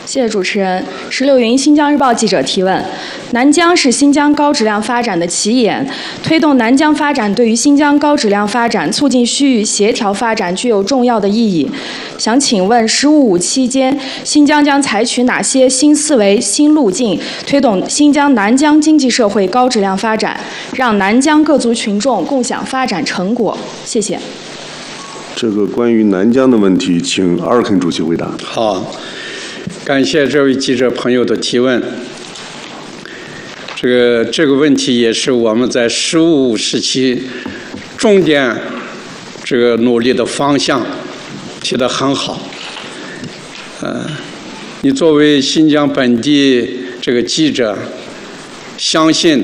谢谢主持人。石榴云新疆日报记者提问：南疆是新疆高质量发展的起点，推动南疆发展对于新疆高质量发展、促进区域协调发展具有重要的意义。想请问“15+5”期间，新疆将采取哪些新思维、新路径，推动新疆南疆经济社会高质量发展，让南疆各族群众共享发展成果？谢谢。 这个关于南疆的问题，请阿尔肯主席回答。 好。感谢这位记者朋友的提问。这个问题也是我们在15+5时期重点努力的方向，提得很好。你作为新疆本地记者，相信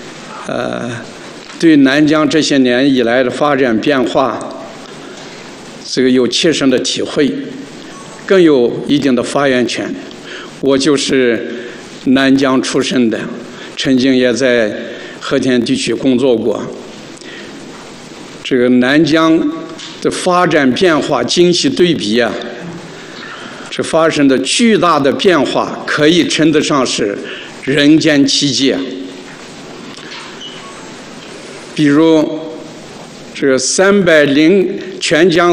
对南疆这些年以来的发展变化，有切身的体会。更有一定的发言权。我就是南疆出身的，曾经也在和田地区工作过。南疆的发展变化惊喜对比啊，这发生的巨大的变化，可以称得上是人间奇迹。比如全疆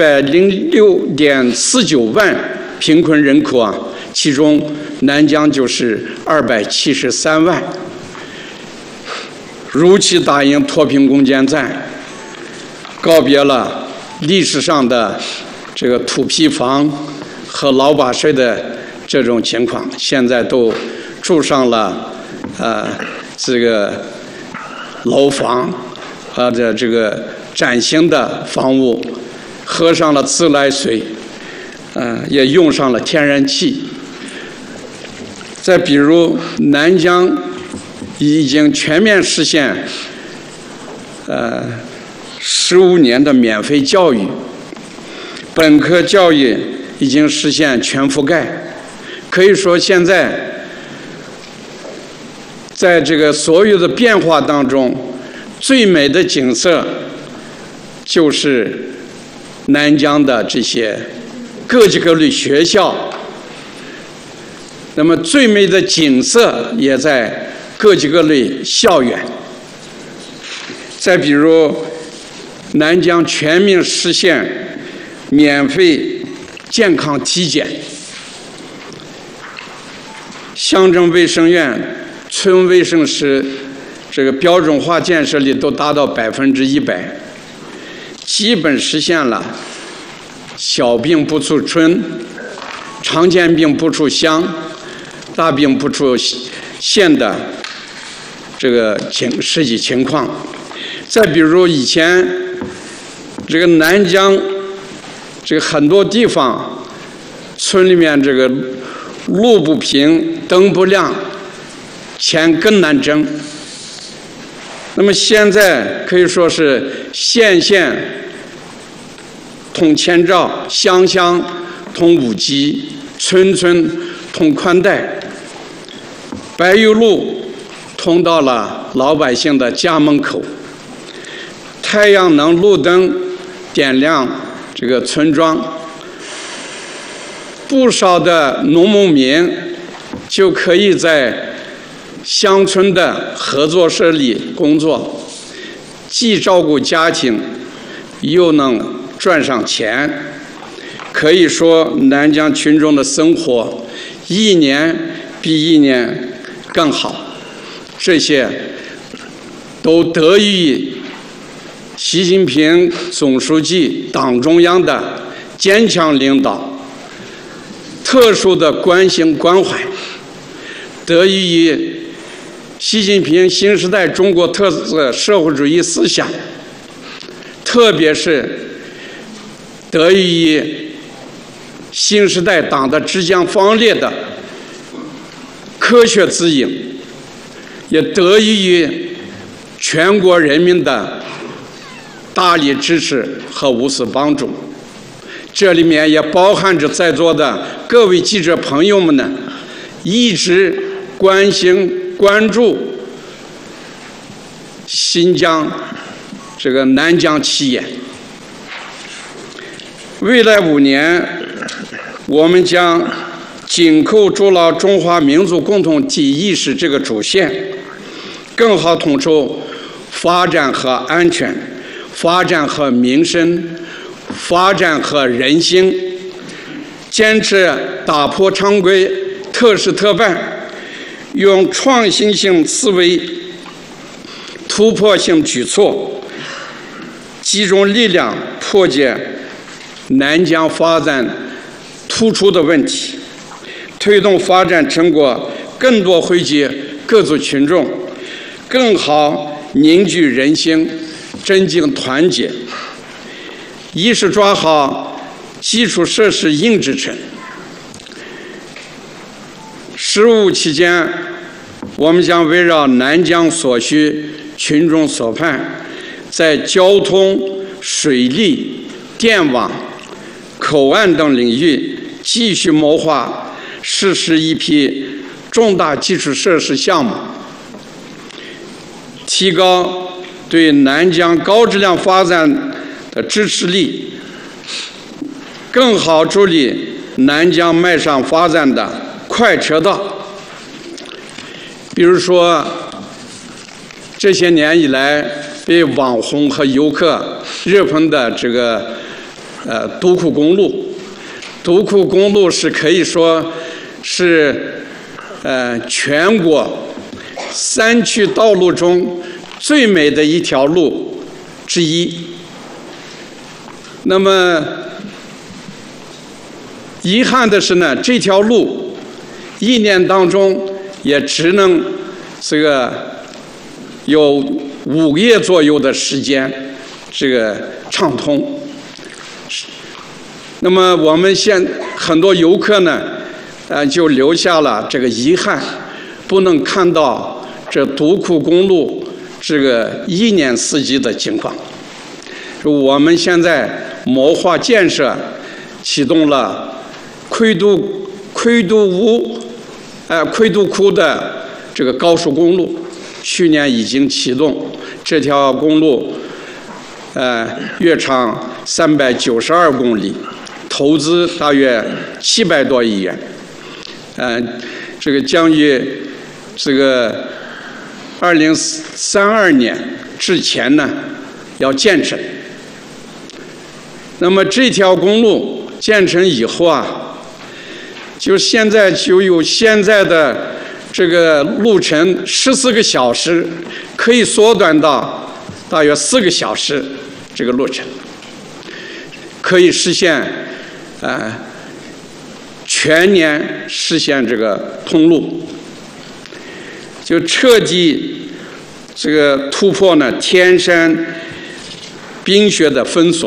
306.49万贫困人口啊，其中南疆就是273万。如期打赢脱贫攻坚战，告别了历史上的土坯房和老把式的这种情况，现在都住上了楼房和崭新的房屋，喝上了自来水，也用上了天然气。再比如南疆已经全面实现15年的免费教育，本科教育已经实现全覆盖。可以说现在在所有的变化当中，最美的景色就是南疆的这些各级各类学校，那么最美的景色也在各级各类校园。再比如南疆全面实现免费健康体检，乡镇卫生院、村卫生室标准化建设率都达到100%。基本实现了小病不出村，常见病不出乡，大病不出县的实际情况。再比如以前南疆很多地方村里面路不平、灯不亮，钱更难挣。那么现在可以说是县通千兆，乡通5G， 村通宽带，白油路通到了老百姓的家门口，太阳能路灯点亮村庄，不少的农牧民就可以在乡村的合作社里工作，既照顾家庭，又能赚上钱。可以说南疆群众的生活一年比一年更好，这些都得益于习近平总书记、党中央的坚强领导、特殊的关心关怀，得益于习近平新时代中国特色社会主义思想，特别是得益于新时代党的治疆方略的科学指引，也得益于全国人民的大力支持和无私帮助。这里面也包含着在座的各位记者朋友们呢，一直关心关注新疆南疆起点。未来5年，我们将紧扣住了中华民族共同体意识这个主线，更好统筹发展和安全、发展和民生、发展和人心，坚持打破常规、特事特办，用创新性思维、突破性举措，集中力量破解南疆发展突出的问题，推动发展成果更多惠及各族群众，更好凝聚人心，增进团结。一是抓好基础设施硬支撑。十五期间，我们将围绕南疆所需、群众所盼，在交通、水利、电网、口岸等领域继续谋划实施一批重大基础设施项目，提高对南疆高质量发展的支持力，更好助力南疆迈上发展的快车道。比如说，这些年以来被网红和游客热捧的这个独库公路，独库公路是可以说是全国3区道路中最美的一条路之一。那么遗憾的是呢，这条路1年当中也只能这个有5个月左右的时间这个畅通。那么我们很多游客呢，就留下了这个遗憾，不能看到这独库公路这个1年4季的情况。我们现在谋划建设，启动了亏都库的这个高速公路，去年已经启动。这条公路月长392公里，投资大约700多亿元。这个将于这个2032年之前呢要建成。那么这条公路建成以后啊，就现在的这个路程14个小时，可以缩短到大约4个小时，这个路程可以实现全年实现这个通路，就彻底这个突破呢天山冰雪的封锁。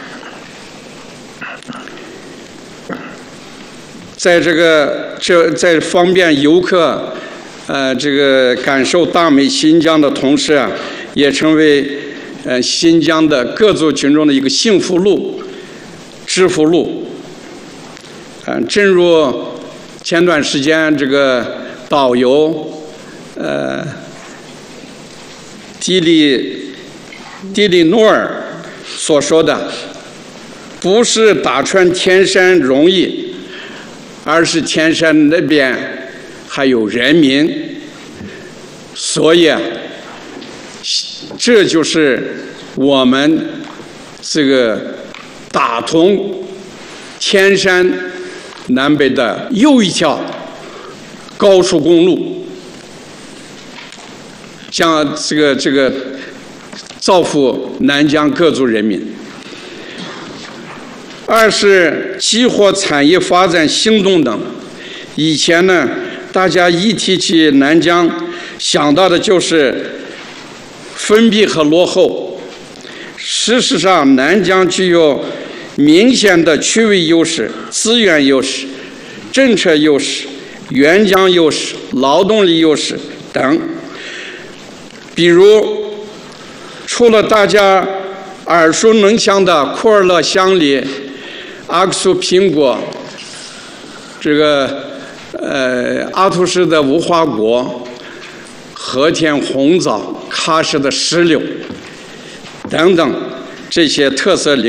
在方便游客这个感受大美新疆的同时啊，也成为新疆的各族群众的一个幸福路、致富路。正如前段时间这个导游迪里诺尔所说的，不是打穿天山容易，而是天山那边还有人民，所以这就是我们这个打通天山南北的又一条高速公路，将这个造福南疆各族人民。二是激活产业发展行动等。以前呢，大家一提起南疆，想到的就是封闭和落后。事实上，南疆具有明显的区位优势、资源优势、政策优势、援疆优势、劳动力优势等。比如，除了大家耳熟能详的库尔勒乡里、阿克苏苹果，这个阿图什的无花果、和田红枣、喀什的石榴等等这些特色领域。